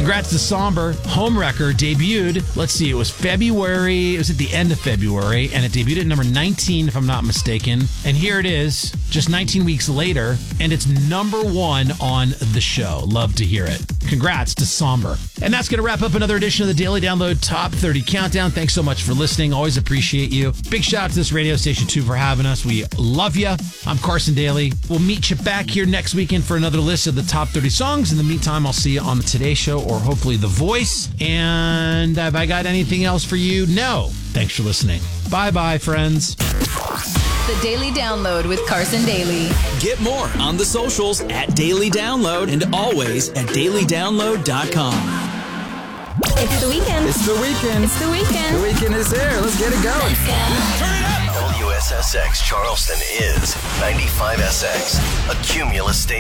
Congrats to Somber. Homewrecker debuted, let's see, it was February. It was at the end of February, and it debuted at number 19, if I'm not mistaken. And here it is, just 19 weeks later, and it's number 1 on the show. Love to hear it. Congrats to Somber. And that's going to wrap up another edition of the Daily Download Top 30 Countdown. Thanks so much for listening. Always appreciate you. Big shout out to this radio station, too, for having us. We love you. I'm Carson Daly. We'll meet you back here next weekend for another list of the top 30 songs. In the meantime, I'll see you on the Today Show or hopefully The Voice. And have I got anything else for you? No. Thanks for listening. Bye-bye, friends. The Daily Download with Carson Daly. Get more on the socials at Daily Download and always at dailydownload.com. It's the weekend. It's the weekend. It's the weekend. The weekend is here. Let's get it going. Turn it up! WSSX Charleston is 95SX, a Cumulus station.